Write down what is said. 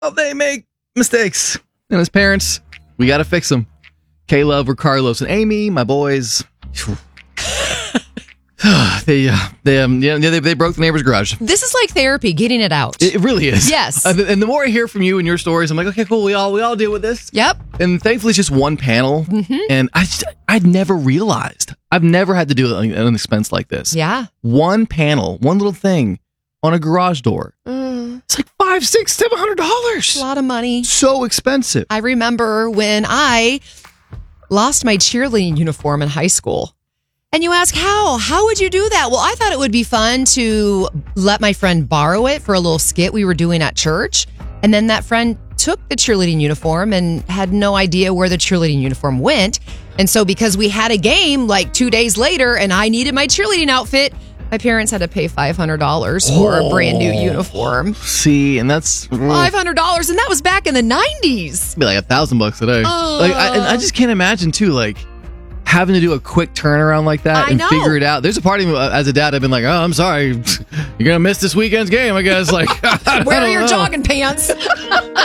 Well, they make mistakes. And as parents, we got to fix them. Caleb, Carlos, and Amy, my boys, they broke the neighbor's garage. This is like therapy, getting it out. It really is. Yes. And the more I hear from you and your stories, I'm like, okay, cool. We all deal with this. Yep. And thankfully, it's just one panel. Mm-hmm. And I'd never realized. I've never had to do an expense like this. Yeah. One panel, one little thing on a garage door. It's like $500, $600, $700. A lot of money. So expensive. I remember when I lost my cheerleading uniform in high school. And you ask, how? How would you do that? Well, I thought it would be fun to let my friend borrow it for a little skit we were doing at church. And then that friend took the cheerleading uniform and had no idea where the cheerleading uniform went. And so because we had a game like 2 days later and I needed my cheerleading outfit, my parents had to pay $500 for a brand new uniform. See, and that's $500, and that was back in the 90s. It'd be like $1,000 today. I just can't imagine too, like having to do a quick turnaround like that and figure it out. There's a part of me as a dad, I've been like, oh, I'm sorry, you're gonna miss this weekend's game, I guess. Like, wear your jogging pants.